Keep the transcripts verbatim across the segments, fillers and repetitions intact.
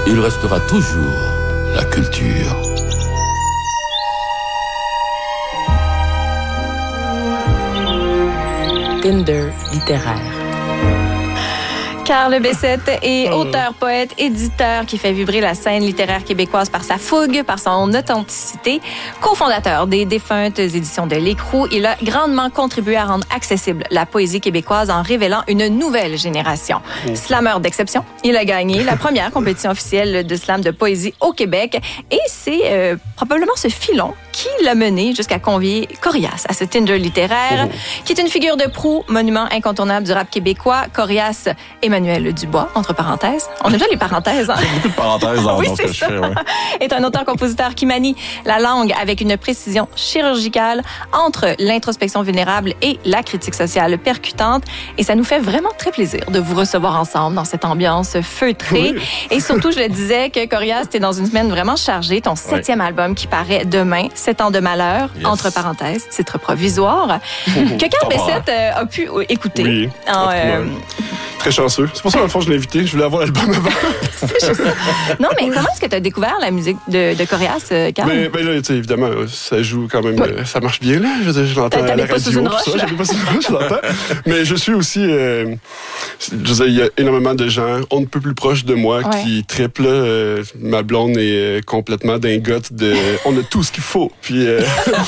il restera toujours la culture. Tinder littéraire. Carl Bessette est auteur, poète, éditeur qui fait vibrer la scène littéraire québécoise par sa fougue, par son authenticité. Cofondateur des défuntes éditions de l'Écrou, il a grandement contribué à rendre accessible la poésie québécoise en révélant une nouvelle génération. Oh. Slameur d'exception, il a gagné la première compétition officielle de slam de poésie au Québec et c'est euh, probablement ce filon qui l'a mené jusqu'à convier Corias à ce Tinder littéraire, oh. qui est une figure de proue, monument incontournable du rap québécois. Corias Emmanuel Dubois, entre parenthèses. On aime bien les parenthèses, hein? Beaucoup de parenthèses dans oui, ce que je fais, ouais. Est un auteur-compositeur qui manie la langue avec une précision chirurgicale entre l'introspection vulnérable et la critique sociale percutante. Et ça nous fait vraiment très plaisir de vous recevoir ensemble dans cette ambiance feutrée. Oui. Et surtout, je le disais que Corias, t'es dans une semaine vraiment chargée. Ton septième oui. album qui paraît demain, Sept ans de malheur, yes. entre parenthèses, titre provisoire, que Carl Bessette euh, a pu écouter. Oui, en, euh, très chanceux. C'est pour ça, dans le fond, je l'ai invité. Je voulais avoir l'album avant. C'est juste ça. Non, mais comment est-ce que tu as découvert la musique de, de Corias, Carl? Ben, ben là, tu sais, évidemment, ça joue quand même, oui. euh, ça marche bien, là. Je, je l'entends à la radio. Sous une roche, ça, j'avais pas sous une roche, je l'entends. Mais je suis aussi, euh, je sais, il y a énormément de gens, on ne peut plus proche de moi, ouais. qui triplent. Euh, ma blonde est complètement dingote de, on a tout ce qu'il faut. Puis, euh,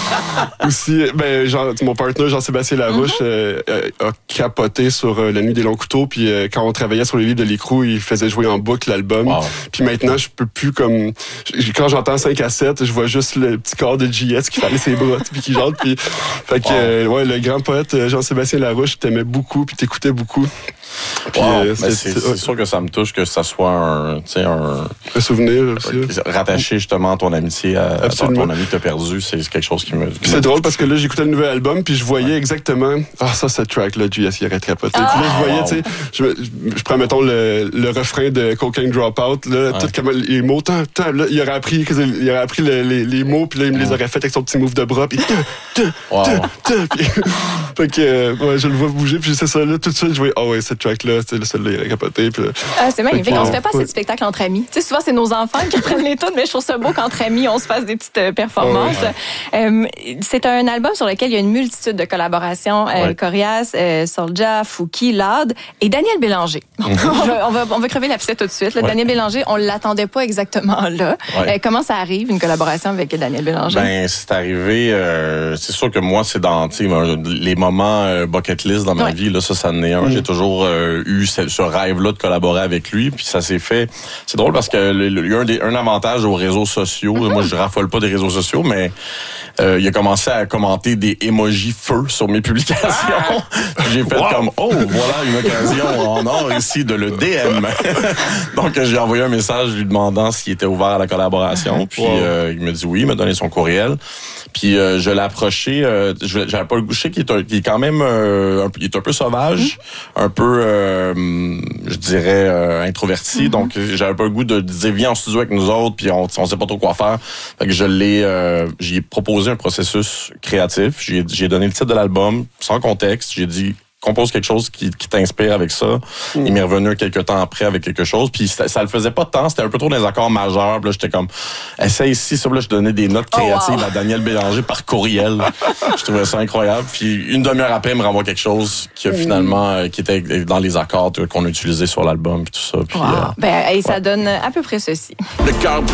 aussi, ben, genre, mon partenaire, Jean-Sébastien Larouche, mm-hmm. euh, a capoté sur euh, La Nuit des longs couteaux. Puis, euh, quand on travaillait sur les livres de l'Écrou, il faisait jouer en boucle l'album. Wow. Puis maintenant, je peux plus comme, quand j'entends cinq à sept, je vois juste le petit corps de J S qui fallait ses bras, puis qui chante. Puis, fait que, wow. euh, ouais, le grand poète Jean-Sébastien Larouche t'aimait beaucoup, puis t'écoutais beaucoup. Puis, wow. euh, c'est, c'est, c'est sûr que ça me touche que ça soit un, tu sais, un, un souvenir aussi. Rattaché justement à ton amitié, à, à ton, ton ami que t'as perdu, c'est quelque chose qui me. Qui c'est me drôle parce que là, j'écoutais le nouvel album, puis je voyais ouais. exactement, ah, ça, cette track-là, J S, il aurait capoté. Ah. Puis là, je voyais, tu sais, je, je prends, mettons, le, le refrain de Cocaine Dropout, là, ouais. tout comme les mots, tant, tant, là, il aurait appris, il aurait appris le, les, les mots, puis là, il me les aurait fait avec son petit move de bras, puis wow. puis, fait que, ouais, je le vois bouger, puis c'est ça, là, tout de suite, je voyais, oh ouais, cette track-là, c'est celle-là, il aurait capoté, puis ah, c'est magnifique, on se fait pas assez de spectacles entre amis. Tu sais, souvent, c'est nos enfants qui prennent les tunes, mais je trouve ça beau qu'entre amis, on se fasse des petites performances. Oh, ouais. euh, c'est un album sur lequel il y a une multitude de collaborations. Euh, ouais. Corias, euh, Soulja, Fouki, Lade et Daniel Bélanger. on, va, on, va, on va crever l'abcès tout de suite. Là. Ouais. Daniel Bélanger, on l'attendait pas exactement là. Ouais. Euh, comment ça arrive, une collaboration avec Daniel Bélanger? Ben, c'est arrivé, euh, c'est sûr que moi, c'est dans les moments euh, bucket list dans ma ouais. vie, là, ça, ça en est un. Mm. J'ai toujours euh, eu ce, ce rêve-là de collaborer avec lui, puis ça s'est fait. C'est drôle parce que il y a un, des, un avantage aux réseaux sociaux. Mm-hmm. Moi, je raffole pas des réseaux sociaux, mais euh, il a commencé à commenter des emojis feu sur mes publications. Ah! J'ai fait wow. comme, oh, voilà une occasion en or ici de le D M. Donc, j'ai envoyé un message lui demandant s'il était ouvert à la collaboration. Puis, wow. euh, il me dit oui, il m'a donné son courriel. Puis, euh, je l'ai approché. Euh, j'avais pas le goût. Je sais qu'il est, un, qu'il est quand même euh, un, il est un peu sauvage, mm-hmm. un peu, euh, je dirais, euh, introverti. Mm-hmm. Donc, j'avais pas le goût de dire, viens en studio avec nous autres, puis on, on sait pas trop quoi faire. Fait que je l'ai, euh, j'ai proposé un processus créatif. J'ai, j'ai donné le titre de l'album, sans contexte. J'ai dit, compose quelque chose qui, qui t'inspire avec ça. Mm. Il m'est revenu quelques temps après avec quelque chose. Puis ça, ça le faisait pas tant. C'était un peu trop dans les accords majeurs. Puis là, j'étais comme, essaye ici. Ça, là, je donnais des notes créatives oh, wow. à Daniel Bélanger par courriel. Je trouvais ça incroyable. Puis une demi-heure après, il me renvoie quelque chose qui a mm. finalement, euh, qui était dans les accords qu'on a utilisés sur l'album. Puis tout ça. Puis, wow. euh, ben, et ça ouais. donne à peu près ceci. Le Carl